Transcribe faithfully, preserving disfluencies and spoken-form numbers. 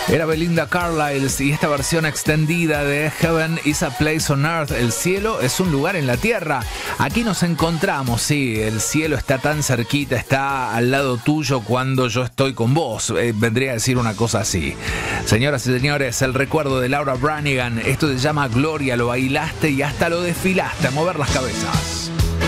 Era Belinda Carlisle y esta versión extendida de Heaven is a Place on Earth. El cielo es un lugar en la tierra. Aquí nos encontramos, sí, el cielo está tan cerquita, está al lado tuyo cuando yo estoy con vos. Eh, vendría a decir una cosa así. Señoras y señores, el recuerdo de Laura Branigan. Esto se llama Gloria, lo bailaste y hasta lo desfilaste. A mover las cabezas.